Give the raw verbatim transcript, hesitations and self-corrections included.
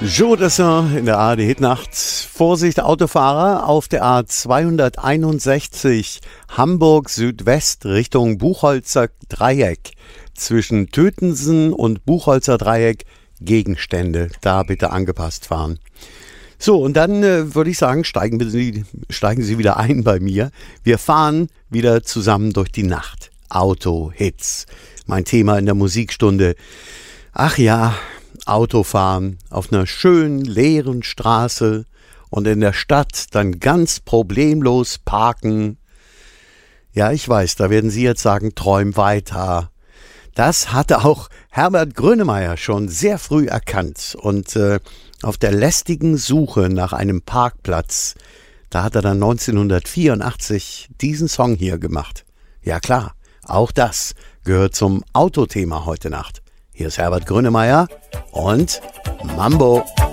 Joe Dassin in der A R D-Hitnacht. Vorsicht, Autofahrer auf der A zweihunderteinundsechzig Hamburg Südwest Richtung Buchholzer Dreieck. Zwischen Tötensen und Buchholzer Dreieck Gegenstände. Da bitte angepasst fahren. So, und dann äh, würde ich sagen, steigen, Sie, steigen Sie wieder ein bei mir. Wir fahren wieder zusammen durch die Nacht. Auto-Hits. Mein Thema in der Musikstunde. Ach ja, Autofahren auf einer schönen, leeren Straße und in der Stadt dann ganz problemlos parken. Ja, ich weiß, da werden Sie jetzt sagen, träum weiter. Das hatte auch Herbert Grönemeyer schon sehr früh erkannt und äh, auf der lästigen Suche nach einem Parkplatz, da hat er dann neunzehnhundertvierundachtzig diesen Song hier gemacht. Ja klar, auch das gehört zum Autothema heute Nacht. Hier ist Herbert Grönemeyer und Mambo.